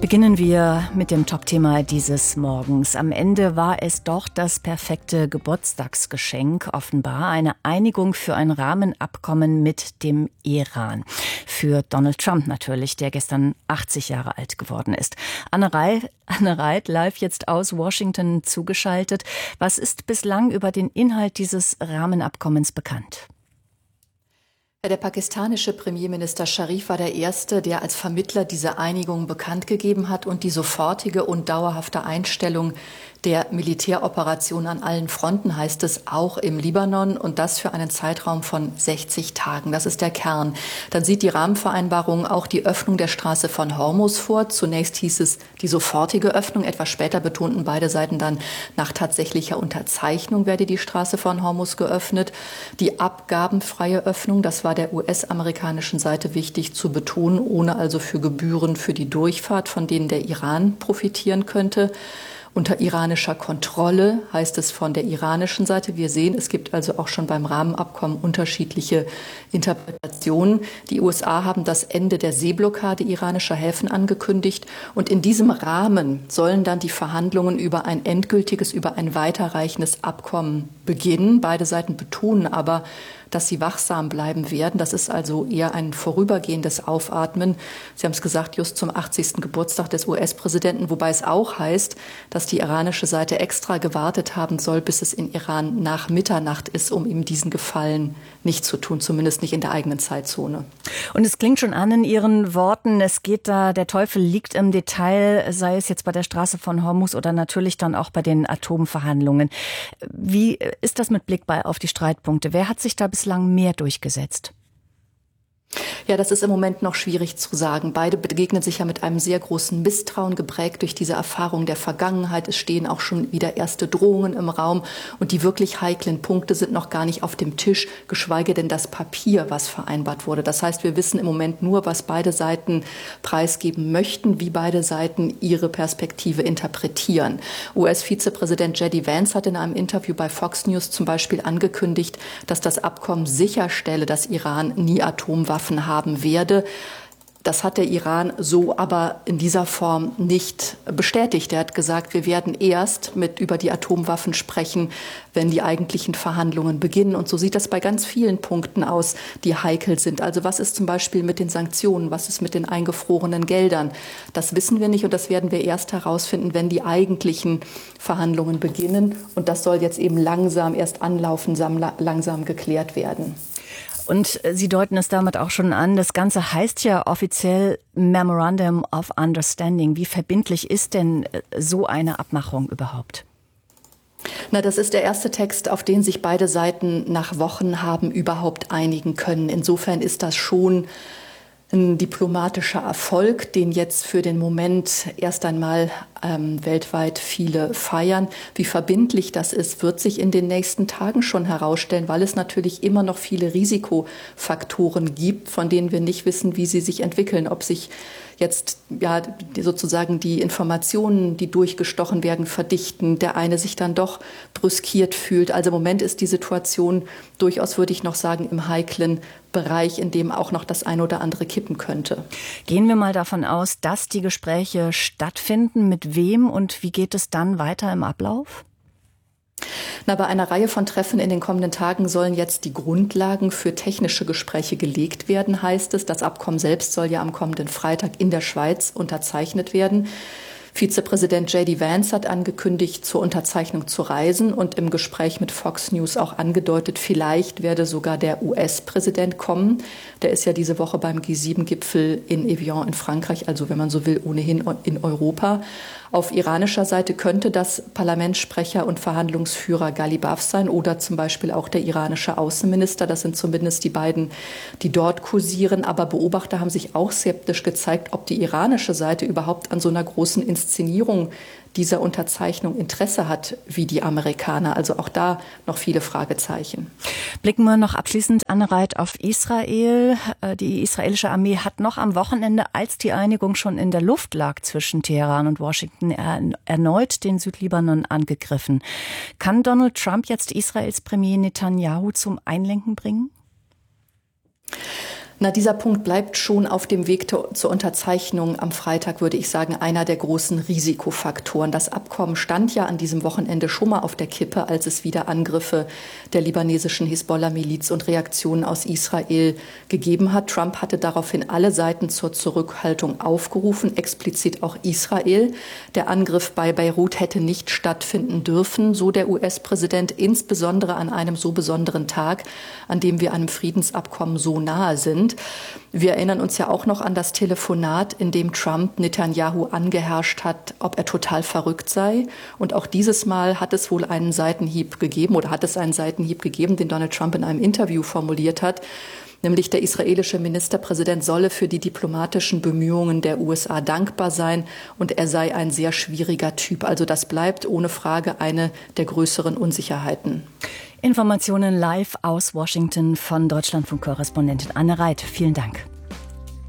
Beginnen wir mit dem Top-Thema dieses Morgens. Am Ende war es doch das perfekte Geburtstagsgeschenk, offenbar eine Einigung für ein Rahmenabkommen mit dem Iran. Für Donald Trump natürlich, der gestern 80 Jahre alt geworden ist. Anne Reit, live jetzt aus Washington zugeschaltet. Was ist bislang über den Inhalt dieses Rahmenabkommens bekannt? Der pakistanische Premierminister Sharif war der Erste, der als Vermittler diese Einigung bekannt gegeben hat und die sofortige und dauerhafte Einstellung der Militäroperation an allen Fronten, heißt es, auch im Libanon, und das für einen Zeitraum von 60 Tagen. Das ist der Kern. Dann sieht die Rahmenvereinbarung auch die Öffnung der Straße von Hormuz vor. Zunächst hieß es die sofortige Öffnung. Etwas später betonten beide Seiten dann, nach tatsächlicher Unterzeichnung werde die Straße von Hormuz geöffnet. Die abgabenfreie Öffnung, das war der US-amerikanischen Seite wichtig zu betonen, ohne also für Gebühren für die Durchfahrt, von denen der Iran profitieren könnte. Unter iranischer Kontrolle heißt es von der iranischen Seite. Wir sehen, es gibt also auch schon beim Rahmenabkommen unterschiedliche Interpretationen. Die USA haben das Ende der Seeblockade iranischer Häfen angekündigt. Und in diesem Rahmen sollen dann die Verhandlungen über ein endgültiges, über ein weiterreichendes Abkommen beginnen. Beide Seiten betonen aber, dass sie wachsam bleiben werden. Das ist also eher ein vorübergehendes Aufatmen. Sie haben es gesagt, just zum 80. Geburtstag des US-Präsidenten, wobei es auch heißt, dass die iranische Seite extra gewartet haben soll, bis es in Iran nach Mitternacht ist, um ihm diesen Gefallen nicht zu tun, zumindest nicht in der eigenen Zeitzone. Und es klingt schon an in Ihren Worten, es geht da, der Teufel liegt im Detail, sei es jetzt bei der Straße von Hormuz oder natürlich dann auch bei den Atomverhandlungen. Wie ist das mit Blick auf die Streitpunkte? Wer hat sich da bislang mehr durchgesetzt? Ja, das ist im Moment noch schwierig zu sagen. Beide begegnen sich ja mit einem sehr großen Misstrauen, geprägt durch diese Erfahrung der Vergangenheit. Es stehen auch schon wieder erste Drohungen im Raum und die wirklich heiklen Punkte sind noch gar nicht auf dem Tisch, geschweige denn das Papier, was vereinbart wurde. Das heißt, wir wissen im Moment nur, was beide Seiten preisgeben möchten, wie beide Seiten ihre Perspektive interpretieren. US-Vizepräsident J.D. Vance hat in einem Interview bei Fox News zum Beispiel angekündigt, dass das Abkommen sicherstelle, dass Iran nie Atomwaffen haben werde. Das hat der Iran so aber in dieser Form nicht bestätigt. Er hat gesagt, wir werden erst über die Atomwaffen sprechen, wenn die eigentlichen Verhandlungen beginnen. Und so sieht das bei ganz vielen Punkten aus, die heikel sind. Also was ist zum Beispiel mit den Sanktionen? Was ist mit den eingefrorenen Geldern? Das wissen wir nicht und das werden wir erst herausfinden, wenn die eigentlichen Verhandlungen beginnen. Und das soll jetzt eben langsam erst anlaufen, langsam geklärt werden. Und Sie deuten es damit auch schon an, das Ganze heißt ja offiziell Memorandum of Understanding. Wie verbindlich ist denn so eine Abmachung überhaupt? Na, das ist der erste Text, auf den sich beide Seiten nach Wochen haben überhaupt einigen können. Insofern ist das schon ein diplomatischer Erfolg, den jetzt für den Moment erst einmal weltweit viele feiern. Wie verbindlich das ist, wird sich in den nächsten Tagen schon herausstellen, weil es natürlich immer noch viele Risikofaktoren gibt, von denen wir nicht wissen, wie sie sich entwickeln, ob sich jetzt ja sozusagen die Informationen, die durchgestochen werden, verdichten, der eine sich dann doch brüskiert fühlt. Also im Moment ist die Situation durchaus, würde ich noch sagen, im heiklen Bereich, in dem auch noch das eine oder andere kippen könnte. Gehen wir mal davon aus, dass die Gespräche stattfinden. Mit wem und wie geht es dann weiter im Ablauf? Na, bei einer Reihe von Treffen in den kommenden Tagen sollen jetzt die Grundlagen für technische Gespräche gelegt werden, heißt es. Das Abkommen selbst soll ja am kommenden Freitag in der Schweiz unterzeichnet werden. Vizepräsident J.D. Vance hat angekündigt, zur Unterzeichnung zu reisen und im Gespräch mit Fox News auch angedeutet, vielleicht werde sogar der US-Präsident kommen. Der ist ja diese Woche beim G7-Gipfel in Evian in Frankreich, also wenn man so will, ohnehin in Europa. Auf iranischer Seite könnte das Parlamentssprecher und Verhandlungsführer Ghalibaf sein oder zum Beispiel auch der iranische Außenminister. Das sind zumindest die beiden, die dort kursieren. Aber Beobachter haben sich auch skeptisch gezeigt, ob die iranische Seite überhaupt an so einer großen Inszenierung dieser Unterzeichnung Interesse hat wie die Amerikaner. Also auch da noch viele Fragezeichen. Blicken wir noch abschließend, Anne Reit, auf Israel. Die israelische Armee hat noch am Wochenende, als die Einigung schon in der Luft lag zwischen Teheran und Washington, erneut den Südlibanon angegriffen. Kann Donald Trump jetzt Israels Premier Netanyahu zum Einlenken bringen? Dieser Punkt bleibt schon auf dem Weg zur Unterzeichnung am Freitag, würde ich sagen, einer der großen Risikofaktoren. Das Abkommen stand ja an diesem Wochenende schon mal auf der Kippe, als es wieder Angriffe der libanesischen Hisbollah-Miliz und Reaktionen aus Israel gegeben hat. Trump hatte daraufhin alle Seiten zur Zurückhaltung aufgerufen, explizit auch Israel. Der Angriff bei Beirut hätte nicht stattfinden dürfen, so der US-Präsident, insbesondere an einem so besonderen Tag, an dem wir einem Friedensabkommen so nahe sind. Wir erinnern uns ja auch noch an das Telefonat, in dem Trump Netanyahu angeherrscht hat, ob er total verrückt sei. Und auch dieses Mal hat es wohl einen Seitenhieb gegeben, den Donald Trump in einem Interview formuliert hat. Nämlich der israelische Ministerpräsident solle für die diplomatischen Bemühungen der USA dankbar sein und er sei ein sehr schwieriger Typ. Also das bleibt ohne Frage eine der größeren Unsicherheiten. Informationen live aus Washington von Deutschlandfunk-Korrespondentin Anne Reit. Vielen Dank.